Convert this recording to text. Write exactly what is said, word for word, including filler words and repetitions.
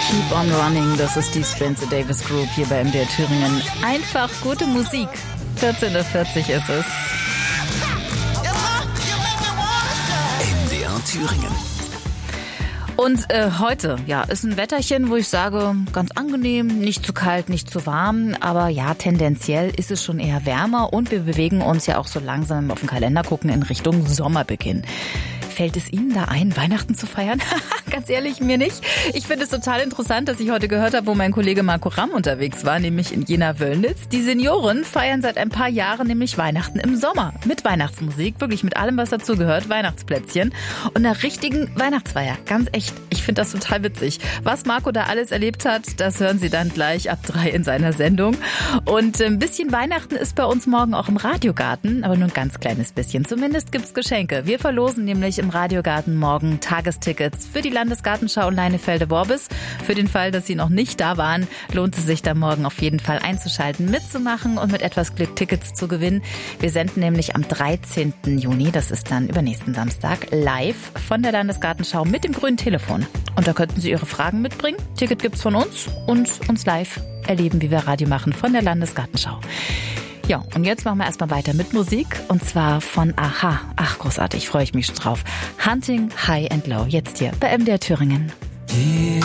Keep on Running, das ist die Spencer Davis Group hier bei M D R Thüringen. Einfach gute Musik. vierzehn Uhr vierzig ist es. M D R Thüringen. Und äh, heute, ja, ist ein Wetterchen, wo ich sage, ganz angenehm, nicht zu kalt, nicht zu warm, aber ja, tendenziell ist es schon eher wärmer und wir bewegen uns ja auch so langsam, wenn wir auf den Kalender gucken, in Richtung Sommerbeginn. Fällt es Ihnen da ein, Weihnachten zu feiern? Ganz ehrlich, mir nicht. Ich finde es total interessant, dass ich heute gehört habe, wo mein Kollege Marco Ramm unterwegs war, nämlich in Jena-Wöllnitz. Die Senioren feiern seit ein paar Jahren nämlich Weihnachten im Sommer. Mit Weihnachtsmusik, wirklich mit allem, was dazugehört, Weihnachtsplätzchen und einer richtigen Weihnachtsfeier. Ganz echt. Ich finde das total witzig. Was Marco da alles erlebt hat, das hören Sie dann gleich ab drei in seiner Sendung. Und ein bisschen Weihnachten ist bei uns morgen auch im Radiogarten, aber nur ein ganz kleines bisschen. Zumindest gibt's Geschenke. Wir verlosen nämlich im Radiogarten morgen Tagestickets für die Landesgartenschau in Leinefelde-Worbis. Für den Fall, dass Sie noch nicht da waren, lohnt es sich da morgen auf jeden Fall einzuschalten, mitzumachen und mit etwas Glück Tickets zu gewinnen. Wir senden nämlich am dreizehnten Juni, das ist dann übernächsten Samstag, live von der Landesgartenschau mit dem grünen Telefon. Und da könnten Sie Ihre Fragen mitbringen. Ticket gibt's von uns und uns live erleben, wie wir Radio machen von der Landesgartenschau. Ja, und jetzt machen wir erstmal weiter mit Musik und zwar von Aha. Ach, großartig, freue ich mich schon drauf. Hunting High and Low, jetzt hier bei M D R Thüringen.